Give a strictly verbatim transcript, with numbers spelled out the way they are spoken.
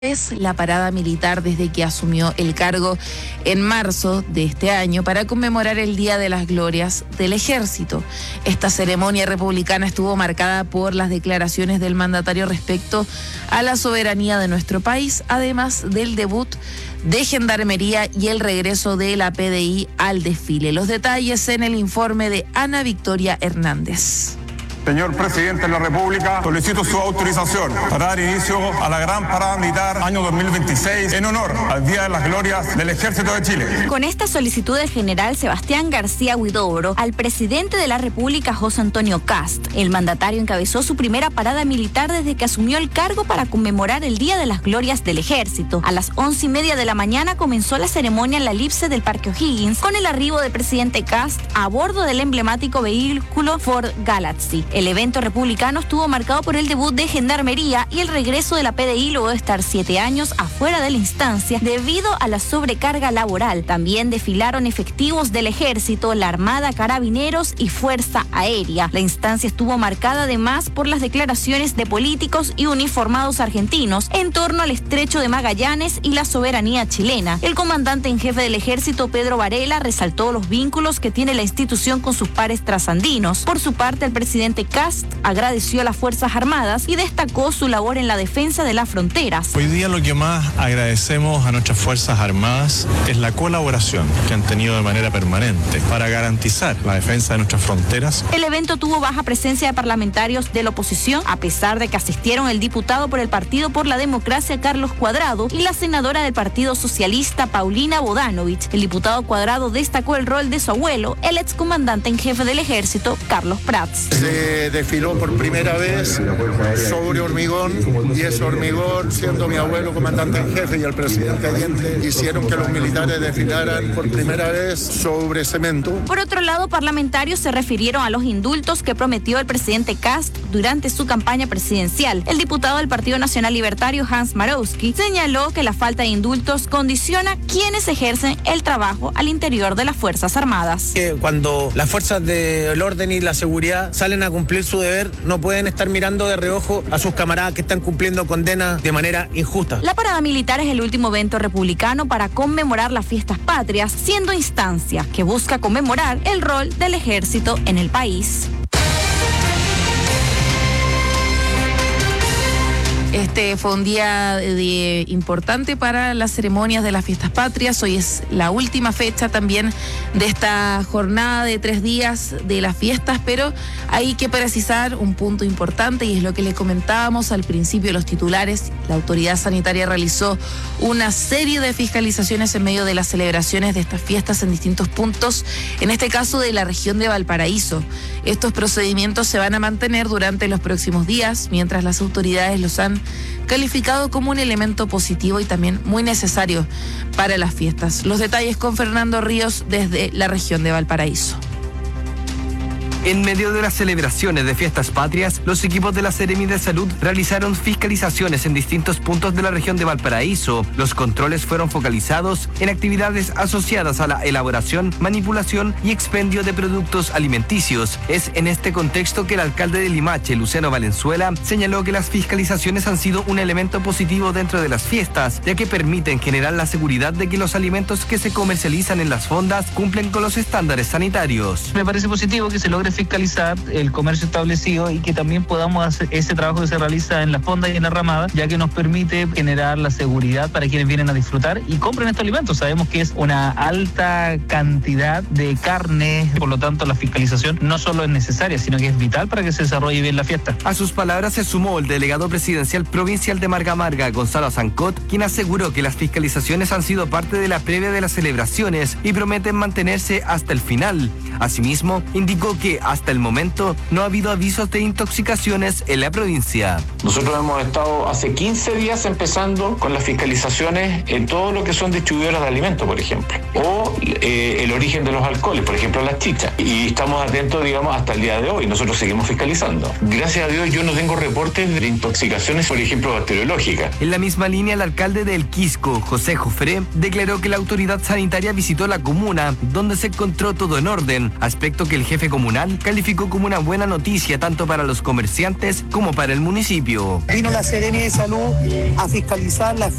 Es la parada militar desde que asumió el cargo en marzo de este año para conmemorar el Día de las Glorias del Ejército. Esta ceremonia republicana estuvo marcada por las declaraciones del mandatario respecto a la soberanía de nuestro país, además del debut de Gendarmería y el regreso de la P D I al desfile. Los detalles en el informe de Ana Victoria Hernández. Señor Presidente de la República, solicito su autorización para dar inicio a la gran parada militar año dos mil veintiséis en honor al Día de las Glorias del Ejército de Chile. Con esta solicitud del general Sebastián García Huidobro al presidente de la República, José Antonio Kast, el mandatario encabezó su primera parada militar desde que asumió el cargo para conmemorar el Día de las Glorias del Ejército. A las once y media de la mañana comenzó la ceremonia en la elipse del Parque O'Higgins con el arribo del presidente Kast a bordo del emblemático vehículo Ford Galaxy. El evento republicano estuvo marcado por el debut de Gendarmería y el regreso de la P D I luego de estar siete años afuera de la instancia debido a la sobrecarga laboral. También desfilaron efectivos del Ejército, la Armada, Carabineros y Fuerza Aérea. La instancia estuvo marcada además por las declaraciones de políticos y uniformados argentinos en torno al Estrecho de Magallanes y la soberanía chilena. El comandante en jefe del Ejército, Pedro Varela, resaltó los vínculos que tiene la institución con sus pares trasandinos. Por su parte, el presidente Kast agradeció a las Fuerzas Armadas y destacó su labor en la defensa de las fronteras. Hoy día lo que más agradecemos a nuestras Fuerzas Armadas es la colaboración que han tenido de manera permanente para garantizar la defensa de nuestras fronteras. El evento tuvo baja presencia de parlamentarios de la oposición, a pesar de que asistieron el diputado por el Partido por la Democracia, Carlos Cuadrado, y la senadora del Partido Socialista, Paulina Bodanovich. El diputado Cuadrado destacó el rol de su abuelo, el excomandante en jefe del Ejército, Carlos Prats. Se desfiló por primera vez sobre hormigón y ese hormigón, siendo mi abuelo comandante en jefe y el presidente Allende, hicieron que los militares desfilaran por primera vez sobre cemento. Por otro lado, parlamentarios se refirieron a los indultos que prometió el presidente Kast durante su campaña presidencial. El diputado del Partido Nacional Libertario, Hans Marowski, señaló que la falta de indultos condiciona quienes ejercen el trabajo al interior de las Fuerzas Armadas. Cuando las fuerzas del orden y la seguridad salen a cumplir su deber, no pueden estar mirando de reojo a sus camaradas que están cumpliendo condenas de manera injusta. La parada militar es el último evento republicano para conmemorar las fiestas patrias, siendo instancia que busca conmemorar el rol del ejército en el país. Este fue un día de, importante para las ceremonias de las fiestas patrias. Hoy es la última fecha también de esta jornada de tres días de las fiestas, pero hay que precisar un punto importante y es lo que les comentábamos al principio de los titulares. La autoridad sanitaria realizó una serie de fiscalizaciones en medio de las celebraciones de estas fiestas en distintos puntos, en este caso de la región de Valparaíso. Estos procedimientos se van a mantener durante los próximos días, mientras las autoridades los han calificado como un elemento positivo y también muy necesario para las fiestas. Los detalles con Fernando Ríos desde la región de Valparaíso. En medio de las celebraciones de fiestas patrias, los equipos de la Seremi de Salud realizaron fiscalizaciones en distintos puntos de la región de Valparaíso. Los controles fueron focalizados en actividades asociadas a la elaboración, manipulación y expendio de productos alimenticios. Es en este contexto que el alcalde de Limache, Luciano Valenzuela, señaló que las fiscalizaciones han sido un elemento positivo dentro de las fiestas, ya que permiten generar la seguridad de que los alimentos que se comercializan en las fondas cumplen con los estándares sanitarios. Me parece positivo que se logre fiscalizar el comercio establecido y que también podamos hacer ese trabajo que se realiza en la fonda y en la ramada, ya que nos permite generar la seguridad para quienes vienen a disfrutar y compren estos alimentos. Sabemos que es una alta cantidad de carne, por lo tanto la fiscalización no solo es necesaria, sino que es vital para que se desarrolle bien la fiesta. A sus palabras se sumó el delegado presidencial provincial de Marga Marga, Gonzalo Zancot, quien aseguró que las fiscalizaciones han sido parte de la previa de las celebraciones y prometen mantenerse hasta el final. Asimismo, indicó que hasta el momento no ha habido avisos de intoxicaciones en la provincia. Nosotros hemos estado hace quince días empezando con las fiscalizaciones en todo lo que son distribuidoras de alimentos, por ejemplo, o eh, el origen de los alcoholes, por ejemplo las chichas, y estamos atentos, digamos, hasta el día de hoy. Nosotros seguimos fiscalizando. Gracias a Dios yo no tengo reportes de intoxicaciones, por ejemplo, bacteriológicas. En la misma línea, el alcalde de El Quisco, José Jofré, declaró que la autoridad sanitaria visitó la comuna, donde se encontró todo en orden, aspecto que el jefe comunal Guzmán calificó como una buena noticia tanto para los comerciantes como para el municipio. Vino la Seremi de Salud a fiscalizar las